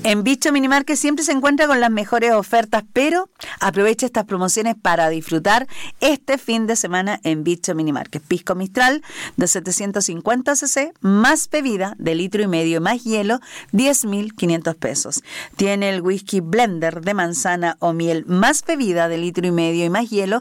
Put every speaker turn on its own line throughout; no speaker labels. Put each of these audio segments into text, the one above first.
En Bicho Minimarket siempre se encuentra con las mejores ofertas, pero aprovecha estas promociones para disfrutar este fin de semana en Bicho Minimarket. Pisco Mistral de 750 cc, más bebida de 1,5 litros más hielo, 10.500 pesos. Tiene el whisky blender de manzana o miel, más bebida de 1,5 litros y más hielo,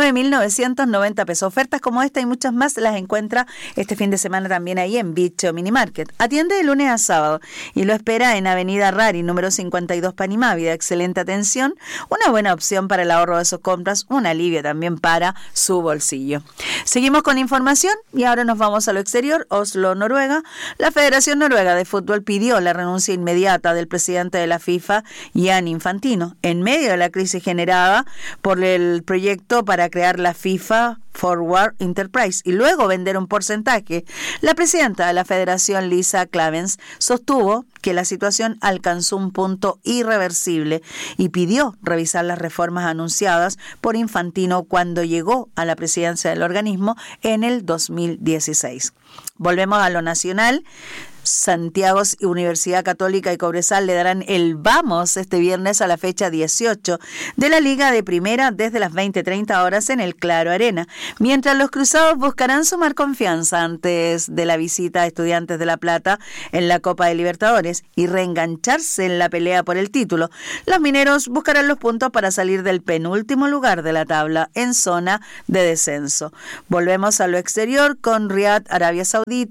9.990 pesos. Ofertas como esta y muchas más las encuentra este fin de semana también ahí en Bicho Minimarket. Atiende de lunes a sábado y lo espera en Avenida Rari, número 52, Panimávida. Excelente atención, una buena opción para el ahorro de sus compras, un alivio también para su bolsillo. Seguimos con información y ahora nos vamos a lo exterior. Oslo, Noruega. La Federación Noruega de Fútbol pidió la renuncia inmediata del presidente de la FIFA, Gianni Infantino, en medio de la crisis generada por el proyecto para crear la FIFA Forward Enterprise y luego vender un porcentaje. La presidenta de la Federación, Lisa Clavens, sostuvo que la situación alcanzó un punto irreversible y pidió revisar las reformas anunciadas por Infantino cuando llegó a la presidencia del organismo en el 2016. Volvemos a lo nacional. Santiago, Universidad Católica y Cobresal le darán el vamos este viernes a la fecha 18 de la Liga de Primera desde las 20:30 horas en el Claro Arena, mientras los cruzados buscarán sumar confianza antes de la visita a Estudiantes de La Plata en la Copa de Libertadores y reengancharse en la pelea por el título. Los mineros buscarán los puntos para salir del penúltimo lugar de la tabla en zona de descenso. Volvemos a lo exterior con Riad, Arabia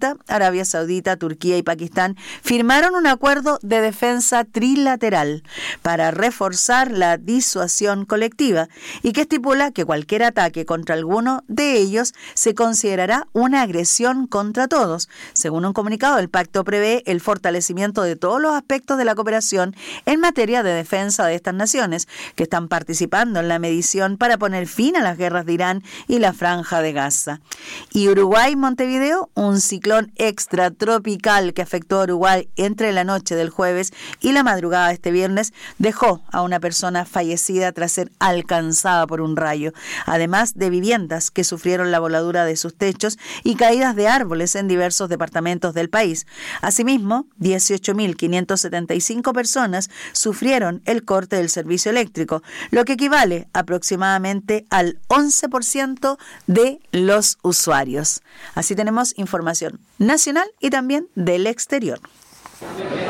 Saudita, Turquía y Pakistán firmaron un acuerdo de defensa trilateral para reforzar la disuasión colectiva y que estipula que cualquier ataque contra alguno de ellos se considerará una agresión contra todos. Según un comunicado, el pacto prevé el fortalecimiento de todos los aspectos de la cooperación en materia de defensa de estas naciones que están participando en la medición para poner fin a las guerras de Irán y la Franja de Gaza. Y Uruguay, Montevideo, un ciclón extratropical que afectó a Uruguay entre la noche del jueves y la madrugada de este viernes dejó a una persona fallecida tras ser alcanzada por un rayo, además de viviendas que sufrieron la voladura de sus techos y caídas de árboles en diversos departamentos del país. Asimismo, 18.575 personas sufrieron el corte del servicio eléctrico, lo que equivale aproximadamente al 11% de los usuarios. Así tenemos información nacional y también del exterior.